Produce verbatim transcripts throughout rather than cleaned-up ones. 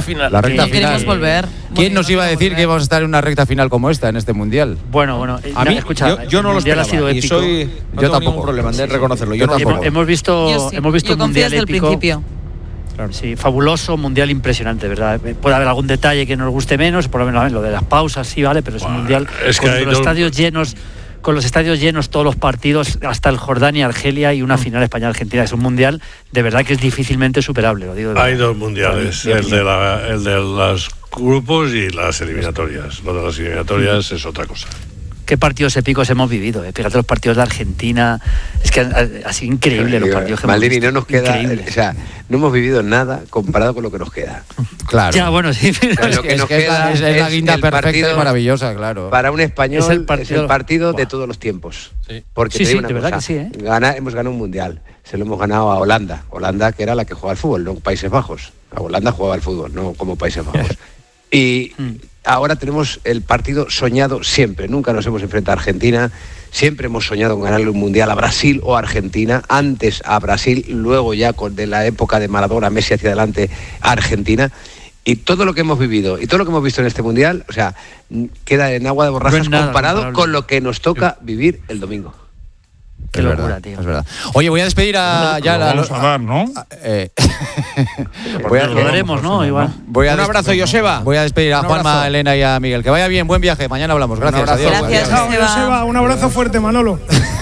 final. La recta Sí, final. queremos volver. ¿Quién nos iba a decir volver. que íbamos a estar en una recta final como esta en este mundial? Bueno, bueno. A mí, escucha, yo, yo no lo esperaba. Ha sido y épico. soy, no yo tengo tampoco. ningún problema en reconocerlo. Yo, Yo no tampoco. Hemos, hemos visto, Yo sí. hemos visto Yo un confío mundial desde el épico. principio. Claro. Sí, fabuloso, mundial impresionante, ¿verdad? Puede haber algún detalle que nos guste menos, por lo menos lo de las pausas, sí, vale, pero es bueno, un mundial es con que los dos... estadios llenos, con los estadios llenos todos los partidos, hasta el Jordania-Argelia y una final España-Argentina. Es un mundial de verdad que es difícilmente superable, lo digo. De Hay verdad. dos mundiales, el de, la, el de los grupos y las eliminatorias. Lo de las eliminatorias es otra cosa. Qué partidos épicos hemos vivido, ¿eh? Fíjate los partidos de Argentina, es que ha sido increíble los partidos que Maldini, hemos visto. no nos queda, Increíble. o sea, no hemos vivido nada comparado con lo que nos queda. Claro. Ya, bueno, sí. Claro, Es lo que, que es, nos que es la, queda es la es guinda el perfecta partido- y maravillosa, claro. Para un español Es es el el partido- partido, de Buah. todos los tiempos. Sí. Porque Sí, te digo sí, una de verdad cosa, que sí, ¿eh? gana- hemos ganado un mundial. Se lo hemos ganado a Holanda. Holanda, que era la que jugaba al fútbol, no Países Bajos. A Holanda jugaba al fútbol, no como Países Bajos. Y ahora tenemos el partido soñado siempre. Nunca nos hemos enfrentado a Argentina. Siempre hemos soñado con ganarle un mundial a Brasil o a Argentina. Antes a Brasil, luego ya con de la época de Maradona, Messi hacia adelante, a Argentina. Y todo lo que hemos vivido y todo lo que hemos visto en este mundial, o sea, queda en agua de borrajas No es nada comparado comparable. con lo que nos toca vivir el domingo. Qué es locura, verdad, tío. es verdad. Oye, voy a despedir a ya Lo la, vamos a dar, ¿no? eh, voy a, Lo daremos, ¿no? Igual. voy a Un des- abrazo, Joseba. Voy a despedir a Un Juanma, abrazo. a Elena y a Miguel. Que vaya bien, buen viaje. Mañana hablamos. Gracias. abrazo. Adiós. Gracias, Adiós. Joseba. Joseba, un abrazo fuerte, Manolo.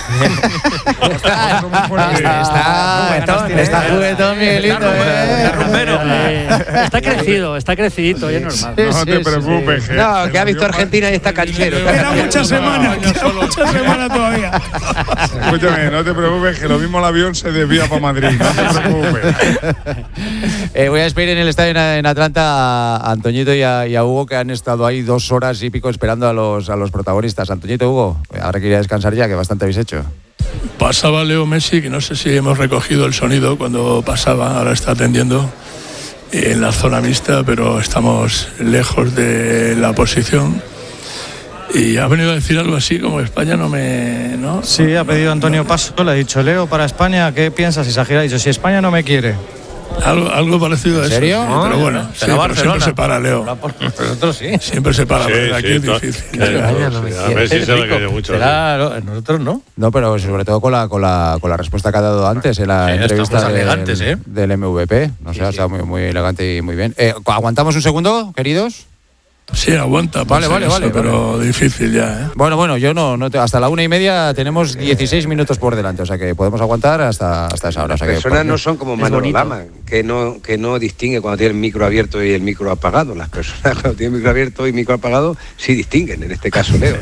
Está, está, está juguetón, Miguelito. eh. Eh, está crecido, está crecidito, y es normal. Sí, No sí, te sí, preocupes. que- No, que ha visto Dios, Argentina y está canchero. está Queda canchero. muchas semanas, queda muchas semanas todavía. Escúchame, no te preocupes, que lo mismo el avión se desvía para Madrid. No te preocupes. Eh, voy a despedir en el estadio en, en Atlanta a Antoñito y a, y a Hugo, que han estado ahí dos horas y pico esperando a los, a los protagonistas. Antoñito, Hugo, ahora quería descansar ya, que bastante habéis hecho. Pasaba Leo Messi, que no sé si hemos recogido el sonido cuando pasaba, ahora está atendiendo en la zona mixta, pero estamos lejos de la posición. Y ha venido a decir algo así como España no me... ¿no? Sí, ha pedido Antonio Paso, le ha dicho, Leo, para España, ¿qué piensas? Y Sajir ha dicho, si España no me quiere. Algo, algo parecido a eso. serio? Sí, pero bueno, sí, Será pero Barcelona. siempre se para, Leo. Nosotros sí. Siempre se para, Sí, pero aquí sí, es to- difícil. que- sí, a Messi se le quería mucho. Claro, nosotros no. No, pero sobre todo con la, con la, con la respuesta que ha dado antes en la Sí, entrevista estamos del, elegantes, ¿eh? del M V P. No sé, ha estado muy, muy elegante y muy bien. Eh, ¿Aguantamos un segundo, queridos? Sí, aguanta, Vale, por vale, si acaso, vale, pero difícil ya, ¿eh? Bueno, bueno, yo no, no te- hasta la una y media tenemos dieciséis minutos por delante, o sea que podemos aguantar hasta, hasta esa hora. O sea que, Las personas no son como Es Manolo bonito. Lama, que no, que no distingue cuando tiene el micro abierto y el micro apagado. Las personas cuando tienen micro abierto y micro apagado sí distinguen, en este caso Leo.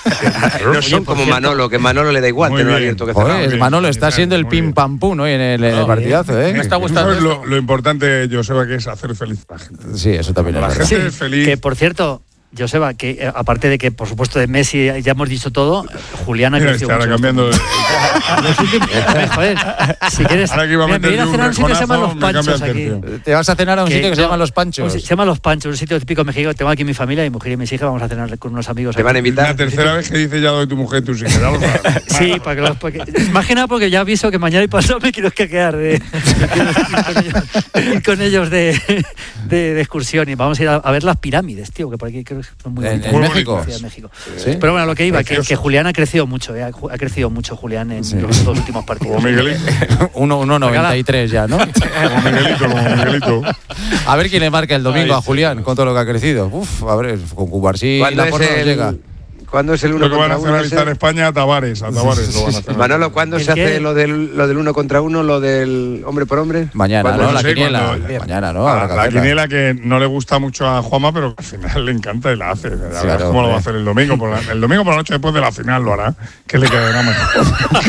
No son como Manolo, que Manolo le da igual Muy tener bien. abierto que Joder, cerrado. bien, Manolo, bien, está bien, siendo el muy pim bien. pam pum, ¿no? En el, en el partidazo, ¿eh? Me está Eso gustando es lo, esto. lo importante, Joseba, que es hacer feliz a la gente. Sí, eso también es La verdad. gente es feliz. Que por cierto, Joseba, que eh, aparte de que por supuesto de Messi ya hemos dicho todo, Julián ha Mira, crecido está ahora mucho. cambiando. Los últimos- Joder, si quieres, Ahora que iba a mira, me meterle voy a un cenar a un sitio que se llama reconazo, Los me cambia Panchos el aquí. tercio. Te vas a cenar a un sitio que se no, llama Los un Panchos. si- Se llama Los Panchos, un sitio típico mexicano. Tengo aquí mi familia, mi mujer y mis hijas. Vamos a cenar con unos amigos. Te aquí. van a invitar. La tercera vez que dice ya doy tu mujer tus hijas. ya lo sabes. Sí, para que los, porque, más que nada porque ya aviso que mañana y pasado me quiero quedar de, de- ir con ellos, ir con ellos de, de, de excursión y vamos a ir a, a ver las pirámides, tío, que por aquí creo que son muy En- bonitas. en Muy México. bonitas, en México. Sí. Pero bueno, lo que iba, que, Precioso. que Julián ha crecido mucho, eh, ha, ha crecido mucho Julián en Sí. los dos últimos partidos. Como Miguelito. uno uno noventa y tres ya, ¿no? Como Miguelito, como Miguelito. A ver quién le marca el domingo Ay, a Julián con todo lo que ha crecido. Uf, a ver, con Cubarsí ¿Cuándo la es porra nos llega. el, ¿cuándo es el uno Lo que van a contra uno? nacionalizar ese? España a Tavares. A Tavares lo van a hacer. Manolo, ¿cuándo ¿El se qué? hace lo del, lo del uno contra uno, lo del hombre por hombre? Mañana, ¿Cuándo? ¿no? No La sé, quiniela. cuando- Mañana, ¿no? Ah, Habrá que la hacerla. quiniela que no le gusta mucho a Juanma, pero al final le encanta y la hace. Ya verás Claro, cómo lo va a hombre. hacer el domingo. Por la- el domingo por la noche después de la final lo hará. Que le quedará mejor.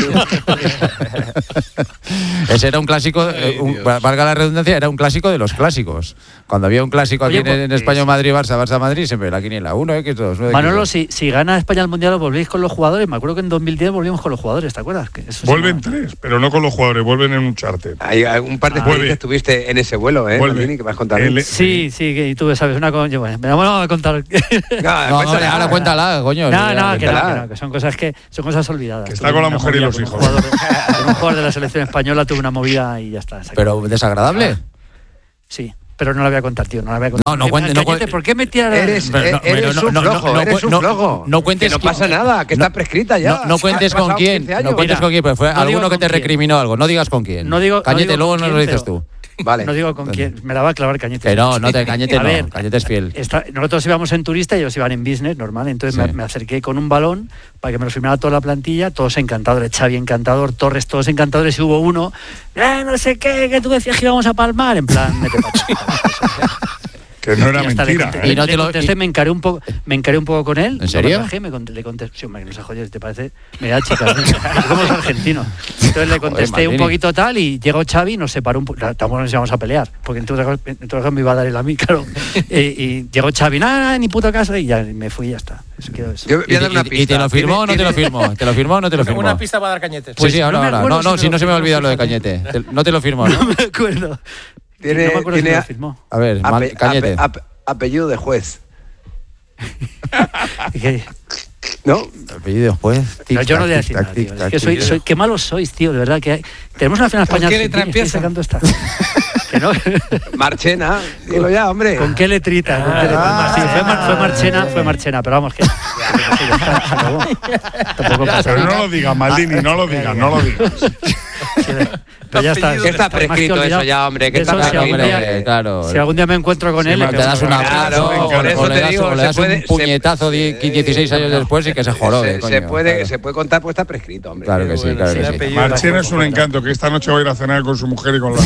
Ese era un clásico, eh, un- valga la redundancia, era un clásico de los clásicos. Cuando había un clásico aquí Oye, en, en pues, España, Madrid, Barça, Barça, Madrid, siempre la quiniela. Uno X dos. uno X dos. Manolo, si, si gana España el Mundial, ¿volvéis con los jugadores? Me acuerdo que en dos mil diez volvimos con los jugadores, ¿te acuerdas? Que eso sí, Vuelven no- tres, pero no con los jugadores, vuelven en un charter. Hay hay un par de Ah. experiencias Vuelve. que estuviste en ese vuelo, ¿eh? Vuelve. Maldini, que me has contado. El- Sí, sí, que tú sabes una cosa. Bueno, me la vamos a contar. No, No, cuéntala. hombre, ahora cuéntala, coño. No, Ya, no, que no, cuéntala. que no, que son cosas que son cosas olvidadas. Que está Tuve con la una mujer y movida los con un hijos. jugador- con un jugador de la selección española tuve una movida y ya está. se acabó. Pero desagradable. Sí, Pero no la voy a contar, tío, no la voy a contar. No, no cuente, no Cañete, cuente. ¿por qué me tiras? Eres, Pero no, eres pero no, un no, flojo, no, eres un no, flojo. no cuentes que no que- pasa nada, que no- está prescrita ya. No, no cuentes Han con pasado quién, quince años. no cuentes Mira, con quién, pues fue no alguno digo que te con quién. recriminó algo, no digas con quién. No digo- no Cañete, digo luego con nos quién, lo dices pero- tú. Vale. No digo con quién, me la va a clavar Cañete. Que no, no te Cañete A no, ver, Cañete es fiel. Está- nosotros íbamos en turista y ellos iban en business, normal. Entonces Sí. me, me acerqué con un balón para que me lo firmara toda la plantilla, todos encantadores, Xavi encantador, Torres, todos encantadores, y hubo uno, eh, no sé qué, que tú decías que íbamos a palmar, en plan, mete pacho. Que no era Y hasta mentira. Le contesté, Y no te le lo- contesté, y- me encaré un poco, me encaré un poco con él. ¿En serio? Lo bajé, me cont- le contesté, sí, hombre, que no se jodió, ¿te parece? Mira, chicas, somos argentinos. Entonces le contesté un Maldini. poquito tal y llegó Xavi, nos separó un poco, tampoco nos íbamos a pelear, porque en todo caso me iba a dar el a mí, claro. y, y llegó Xavi, nada, ni puto caso, y ya me fui y ya está. Eso quedó eso. Yo voy ¿Y, a dar una y- pista. y te lo firmó o no te lo firmó? ¿Te lo firmó o no te lo firmó? Una pista va a dar Cañete. Sí, Pues sí, ahora, no me ahora. acuerdo No, si no, me si lo no se me ha firmó, olvidado lo de fíjate. Cañete. Te- No te lo firmó, ¿no? No me acuerdo. Tiene- no me acuerdo si tiene- me lo firmó. A ver, mal- Ape- Cañete. ape- ape- apellido de juez. ¿Qué? ¿No? Apellido, pues. No, yo no voy a decir nada, tío. Es que soy, soy, qué malos sois, tío, de verdad. que hay- Tenemos una final España qué letra Argentina y empieza? estoy sacando esta. Que no. Marchena, dilo ya, hombre. ¿Con qué letrita? ¿Con qué letrita? Sí, fue, Mar- fue Marchena, fue Marchena, pero vamos, que. que sí, ya está, se acabó. Tampoco pasa Pero nada. no lo digas, Maldini, no lo digas, no lo digas. Pero ya está. Que está más que prescrito olvidado. eso ya, hombre, que De está eso, si algún Hombre, día- claro. Si algún día me encuentro con Sí, él, le te Te pego das un un abrazo. abrazo, Claro, o por le- eso o le te das, digo, o le se das puede- un puñetazo die- dieciséis años después y que se jorobe, se, coño. se puede, Claro. se puede contar, pues está prescrito, hombre. Claro que sí, claro Sí, que sí. apellido. Marchena es un encanto, que esta noche va a ir a cenar con su mujer y con la...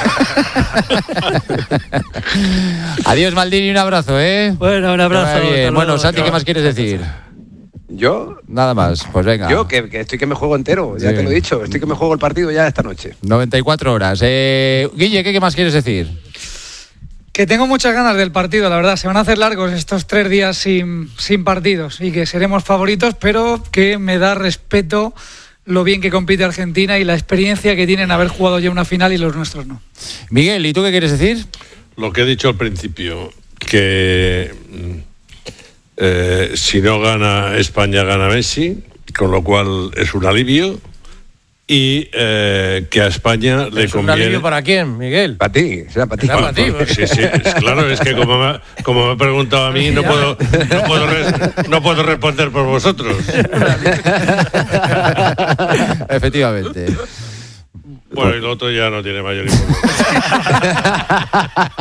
Adiós, Maldini, un abrazo, ¿eh? Bueno, un abrazo. Que vaya bien. hasta Bueno, luego. Santi, ¿qué más quieres decir? Yo, Nada más, pues venga. yo que, que estoy que me juego entero, ya Sí. te lo he dicho, estoy que me juego el partido ya esta noche. noventa y cuatro horas. Eh, Guille, ¿qué, ¿qué más quieres decir? Que tengo muchas ganas del partido, la verdad. Se van a hacer largos estos tres días sin, sin partidos y que seremos favoritos, pero que me da respeto lo bien que compite Argentina y la experiencia que tienen haber jugado ya una final y los nuestros no. Miguel, ¿y tú qué quieres decir? Lo que he dicho al principio, que mm, eh, si no gana España, gana Messi, con lo cual es un alivio, y eh, que a España le ¿Es un conviene... alivio para quién, Miguel? Para ti, será para ti. Será para ti. Sí, sí, es claro, es que como me, como me ha preguntado a mí, no puedo, no puedo, res- no puedo responder por vosotros. Efectivamente. Bueno, y lo otro ya no tiene mayor importancia.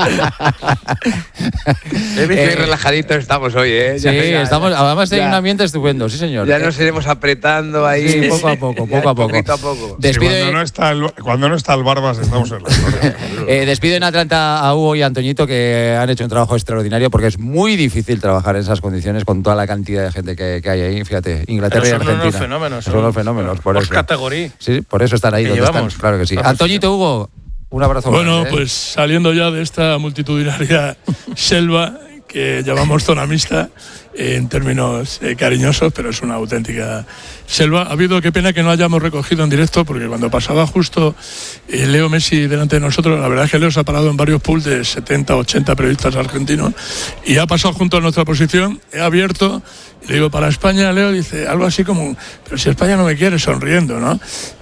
He visto Eh, que relajaditos estamos hoy, ¿eh? Sí, Ya- ya- estamos, además hay ya- un ambiente estupendo, sí señor. Ya nos iremos apretando ahí. Sí, poco a poco, Ya, poco a poco. Poquito a poco. Sí, Despide, cuando, no está el, cuando no está el Barbas estamos en la gloria. eh, despide en Atlanta a Hugo y a Antoñito, que han hecho un trabajo extraordinario, porque es muy difícil trabajar en esas condiciones con toda la cantidad de gente que, que hay ahí. Fíjate, Inglaterra Pero y son Argentina. unos fenómenos. Son unos fenómenos, por Por eso. categoría. Sí, por eso están ahí Que donde llevamos. están. Claro que sí. Vamos. Antoñito, Hugo, un abrazo. Bueno, grande, ¿eh? pues saliendo ya de esta multitudinaria selva que llamamos zona mixta en términos eh, cariñosos, pero es una auténtica selva. Ha habido, qué pena que no hayamos recogido en directo, porque cuando pasaba justo eh, Leo Messi delante de nosotros, la verdad es que Leo se ha parado en varios pools de setenta, ochenta periodistas argentinos y ha pasado junto a nuestra posición, he abierto, y le digo, para España, Leo, dice algo así como, pero si España no me quiere, sonriendo, ¿no?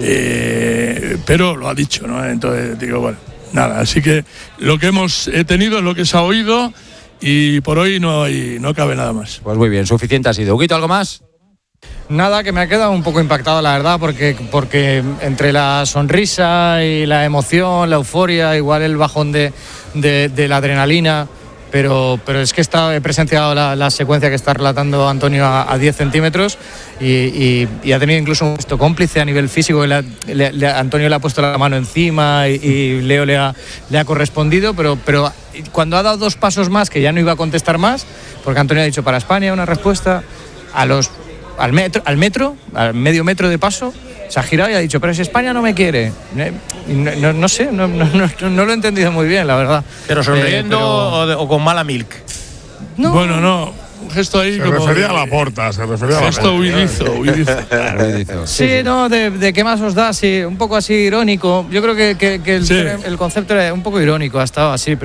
Eh, pero lo ha dicho, ¿no? Entonces digo, bueno, nada, así que lo que hemos eh, tenido es lo que se ha oído y por hoy no hay, no cabe nada más. Pues muy bien, suficiente ha sido. Huguito, ¿algo más? Nada, que me ha quedado un poco impactado, la verdad, porque, porque entre la sonrisa y la emoción, la euforia, igual el bajón de, de, de la adrenalina, pero, pero es que está, he presenciado la, la secuencia que está relatando Antonio a, a diez centímetros y, y, y ha tenido incluso un gesto cómplice a nivel físico, que le ha- le- le- Antonio le ha puesto la mano encima y, y Leo le ha, le ha correspondido, pero, pero cuando ha dado dos pasos más, que ya no iba a contestar más, porque Antonio ha dicho para España una respuesta, a los al metro, al metro, al medio metro de paso, se ha girado y ha dicho, pero si España no me quiere. Eh, No, no, no sé, no, no, no, no lo he entendido muy bien, la verdad. Pero sonriendo Eh, pero- o, de- o con mala milk. No. Bueno, no, un gesto ahí Se como refería a de- la porta, se refería a la gesto porta. huidizo, huidizo. Sí, no, de, de qué más os da, sí, un poco así irónico. Yo creo que, que- que el, Sí. el concepto era un poco irónico, ha estado así, pero,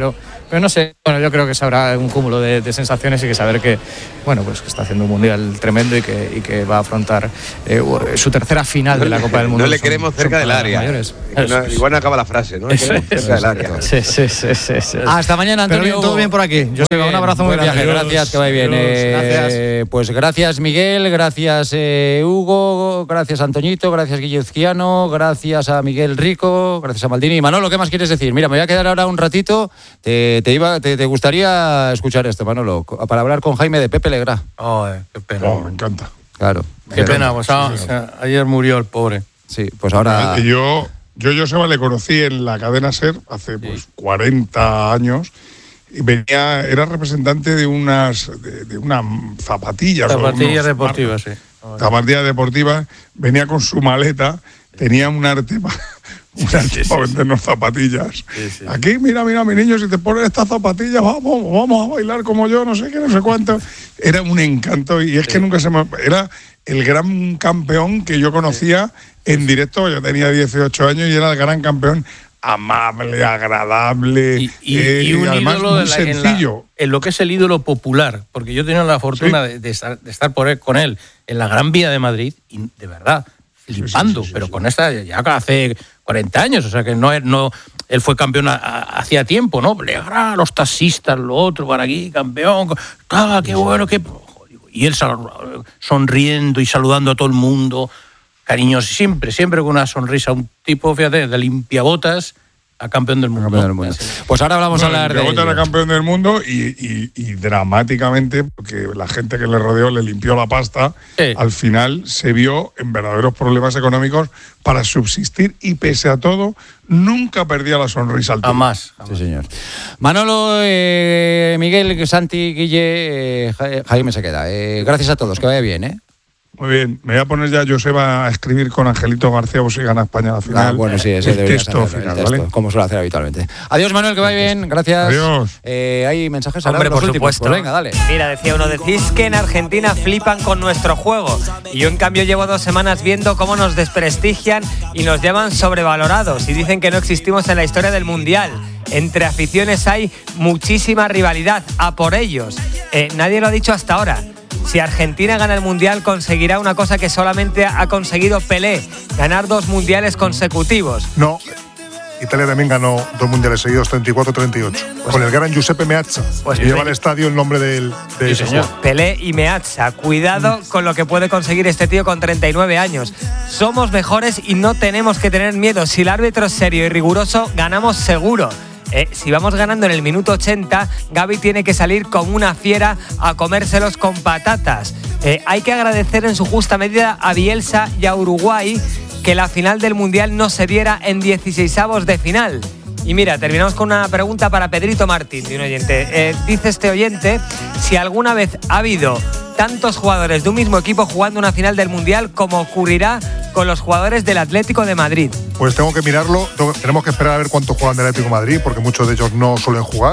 Pero no sé, bueno, yo creo que sabrá un cúmulo de, de sensaciones y que saber que, bueno, pues que está haciendo un mundial tremendo y que, y que va a afrontar eh, su tercera final de la Copa del Mundo. No le son, queremos cerca del área. No, igual no acaba la frase, ¿no? Le queremos cerca del área. Sí, sí, sí, sí, sí. Hasta mañana, Antonio. Pero bien, todo bien por aquí. Yo bien, un abrazo muy viaje. bien. Gracias, que vaya bien. Eh, gracias. Pues gracias, Miguel. Gracias, eh, Hugo. Gracias, Antoñito. Gracias, Guilluzquiano. Gracias a Miguel Rico. Gracias a Maldini. Y Manolo, ¿qué más quieres decir? Mira, me voy a quedar ahora un ratito. Te, te, iba, te, te gustaría escuchar esto, Manolo, para hablar con Jaime de Pepe Legrá. Oh, qué pena. Oh, me encanta. Claro. Qué pena, pues ah, sí, sí. ayer murió el pobre. Sí, pues ahora... Yo, yo Joseba le conocí en la cadena SER hace pues, cuarenta años. Y venía, era representante de unas de, de unas zapatillas. Zapatillas deportivas, sí. Zapatillas deportivas. Venía con su maleta, tenía un arte para un arte sí, sí, para vendernos zapatillas. Sí, sí. Aquí, mira, mira, mi niño, si te pones estas zapatillas, vamos, vamos a bailar como yo, no sé qué, no sé cuánto. Era un encanto y es sí. que nunca se me... Era el gran campeón que yo conocía sí. en directo. Yo tenía dieciocho años y era el gran campeón. Amable, agradable y, y, eh, y un y además ídolo muy de la, sencillo. En, la, en lo que es el ídolo popular, porque yo he tenido la fortuna sí. de, de, estar, de estar por él, con él en la Gran Vía de Madrid y de verdad, flipando, sí, sí, sí, pero sí, con sí. esta ya hace cuarenta años, o sea que no, no él fue campeón a, a, hacía tiempo, ¿no? Legrá, los taxistas, lo otro, para aquí, campeón, ah, qué bueno, qué... Y él sonriendo y saludando a todo el mundo, cariñoso, siempre, siempre con una sonrisa, un tipo, fíjate, de limpiabotas a campeón del mundo. Campeón del mundo. Pues ahora vamos bueno, a hablar de... Limpiabotas era campeón del mundo y, y, y dramáticamente, porque la gente que le rodeó le limpió la pasta, sí. al final se vio en verdaderos problemas económicos para subsistir y pese a todo, nunca perdía la sonrisa al Jamás. Sí, señor. Manolo, eh, Miguel, Santi, Guille, eh, Jaime se queda. Eh, gracias a todos, que vaya bien, ¿eh? Muy bien, me voy a poner ya, Joseba, a escribir con Angelito García por si gana España la final. Ah, bueno, sí, ese el debería texto ser, final, el texto, ¿vale? como suele hacer habitualmente. Adiós, Manuel, que vaya bien, gracias. Adiós. Eh, ¿Hay mensajes? Hombre, por últimos? supuesto. Pues venga, dale. Mira, decía uno, decís que en Argentina flipan con nuestro juego. Y yo, en cambio, llevo dos semanas viendo cómo nos desprestigian y nos llaman sobrevalorados. Y dicen que no existimos en la historia del Mundial. Entre aficiones hay muchísima rivalidad. A por ellos. Eh, nadie lo ha dicho hasta ahora. Si Argentina gana el Mundial, conseguirá una cosa que solamente ha conseguido Pelé, ganar dos Mundiales consecutivos. No, Italia también ganó dos Mundiales seguidos, treinta y cuatro treinta y ocho, pues con el gran Giuseppe Meazza, pues que lleva al estadio el nombre del, de sí, ese señor. jugador. Pelé y Meazza, cuidado mm. con lo que puede conseguir este tío con treinta y nueve años. Somos mejores y no tenemos que tener miedo. Si el árbitro es serio y riguroso, ganamos seguro. Eh, si vamos ganando en el minuto ochenta, Gavi tiene que salir como una fiera a comérselos con patatas. Eh, hay que agradecer en su justa medida a Bielsa y a Uruguay que la final del Mundial no se diera en dieciseisavos de final. Y mira, terminamos con una pregunta para Pedrito Martín, de un oyente. Eh, dice este oyente si alguna vez ha habido tantos jugadores de un mismo equipo jugando una final del Mundial como ocurrirá con los jugadores del Atlético de Madrid. Pues tengo que mirarlo, tenemos que esperar a ver cuántos juegan del Atlético de Madrid, porque muchos de ellos no suelen jugar.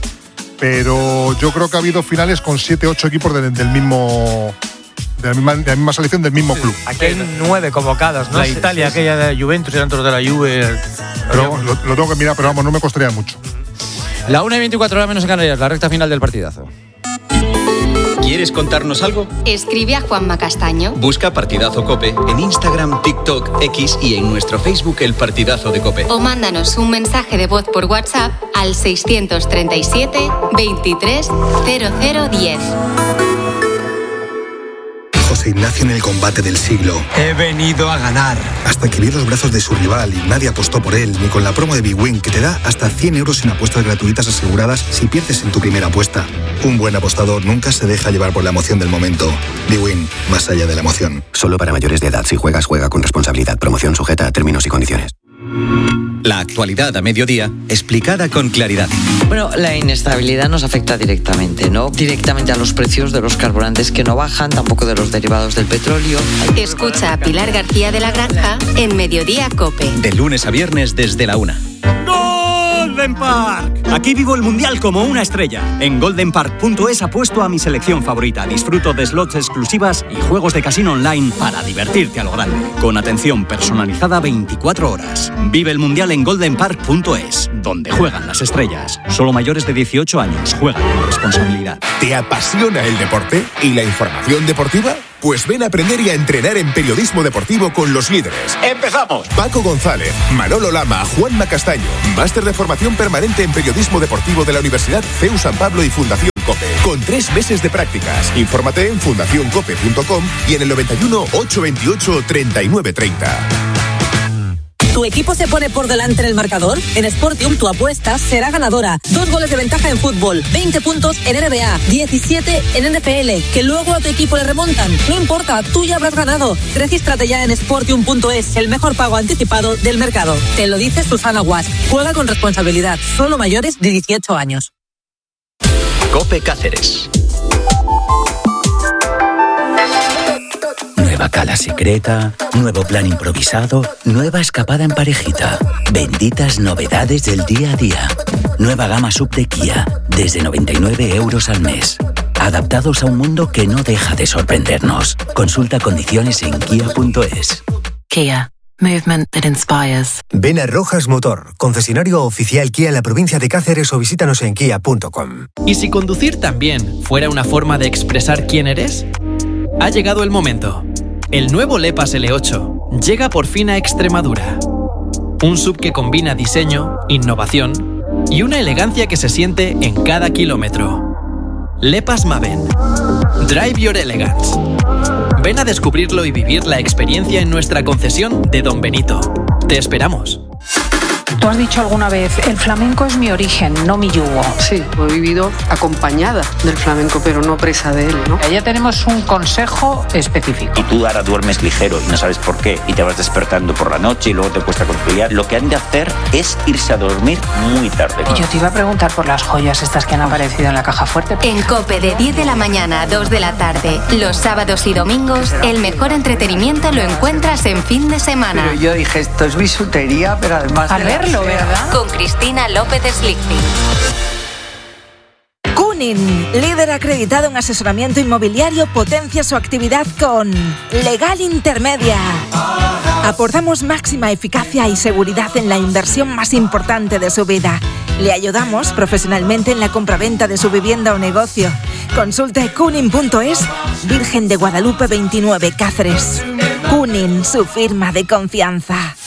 Pero yo creo que ha habido finales con siete, ocho equipos de, del mismo... De la, misma, de la misma selección del mismo club. Aquí hay nueve convocados, ¿no? La Italia, sí, sí, aquella de Juventus y tantos de la Juve. Pero lo, lo tengo que mirar, pero vamos, no me costaría mucho. La una y veinticuatro horas menos en Canarias, la recta final del partidazo. ¿Quieres contarnos algo? Escribe a Juanma Castaño. Busca Partidazo COPE en Instagram, TikTok, X y en nuestro Facebook El Partidazo de COPE. O mándanos un mensaje de voz por WhatsApp al seiscientos treinta y siete veintitrés cero cero diez. José Ignacio en el combate del siglo. He venido a ganar. Hasta que vio los brazos de su rival y nadie apostó por él, ni con la promo de Big Win, que te da hasta cien euros en apuestas gratuitas aseguradas si pierdes en tu primera apuesta. Un buen apostador nunca se deja llevar por la emoción del momento. Big Win, más allá de la emoción. Solo para mayores de edad. Si juegas, juega con responsabilidad. Promoción sujeta a términos y condiciones. La actualidad a mediodía, explicada con claridad. Bueno, la inestabilidad nos afecta directamente, ¿no? Directamente a los precios de los carburantes que no bajan, tampoco de los derivados del petróleo. Escucha a Pilar García de la Granja en Mediodía COPE. De lunes a viernes desde la una. ¡Gol Golden Park. Aquí vivo el mundial como una estrella. En golden park punto es apuesto a mi selección favorita. Disfruto de slots exclusivas y juegos de casino online para divertirte a lo grande. Con atención personalizada veinticuatro horas. Vive el mundial en golden park punto es, donde juegan las estrellas. Solo mayores de dieciocho años. Juegan con responsabilidad. ¿Te apasiona el deporte y la información deportiva? Pues ven a aprender y a entrenar en periodismo deportivo con los líderes. ¡Empezamos! Paco González, Manolo Lama, Juanma Castaño. Máster de formación permanente en periodismo deportivo de la Universidad C E U San Pablo y Fundación COPE. Con tres meses de prácticas. Infórmate en fundación cope punto com y en el noventa y uno, ochocientos veintiocho, treinta y nueve treinta. ¿Tu equipo se pone por delante en el marcador? En Sportium tu apuesta será ganadora. Dos goles de ventaja en fútbol, veinte puntos en N B A, diecisiete en N F L. Que luego a tu equipo le remontan. No importa, tú ya habrás ganado. Regístrate ya en sportium punto es, el mejor pago anticipado del mercado. Te lo dice Susana Guas. Juega con responsabilidad. Solo mayores de dieciocho años. COPE Cáceres. Nueva cala secreta, nuevo plan improvisado, nueva escapada en parejita. Benditas novedades del día a día. Nueva gama sub de Kia, desde noventa y nueve euros al mes. Adaptados a un mundo que no deja de sorprendernos. Consulta condiciones en kia punto es. Kia. Movement that inspires. Ven a Rojas Motor, concesionario oficial Kia en la provincia de Cáceres o visítanos en kia punto com. ¿Y si conducir también fuera una forma de expresar quién eres? Ha llegado el momento. El nuevo Lepas L ocho llega por fin a Extremadura. Un sub que combina diseño, innovación y una elegancia que se siente en cada kilómetro. Lepas Maven. Drive your elegance. Ven a descubrirlo y vivir la experiencia en nuestra concesión de Don Benito. Te esperamos. Tú has dicho alguna vez, el flamenco es mi origen, no mi yugo. Sí, lo he vivido acompañada del flamenco, pero no presa de él, ¿no? Ya tenemos un consejo específico. Y tú ahora duermes ligero y no sabes por qué, y te vas despertando por la noche y luego te cuesta conciliar. Lo que han de hacer es irse a dormir muy tarde. Y yo te iba a preguntar por las joyas estas que han aparecido en la caja fuerte. En COPE de diez de la mañana a dos de la tarde, los sábados y domingos, el mejor entretenimiento lo encuentras en fin de semana. Pero yo dije, esto es bisutería, pero además... A verlo, ¿verdad? Con Cristina López Slichting. Cunin, líder acreditado en asesoramiento inmobiliario, potencia su actividad con Legal Intermedia. Aportamos máxima eficacia y seguridad en la inversión más importante de su vida. Le ayudamos profesionalmente en la compraventa de su vivienda o negocio. Consulte cunin punto es, Virgen de Guadalupe veintinueve, Cáceres. Cunin, su firma de confianza.